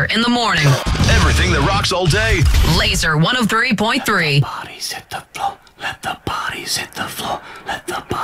in the morning. Everything that rocks all day. Laser 103.3. Bodies hit the floor. Let the bodies hit the floor. Let the bodies